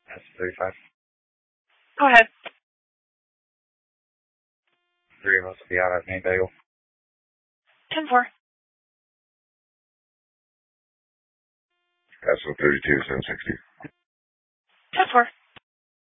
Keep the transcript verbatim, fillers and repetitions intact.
That's thirty-five. Go ahead. Three of us will be out at main bagel. ten four. Castle thirty-two, seven sixty. ten four.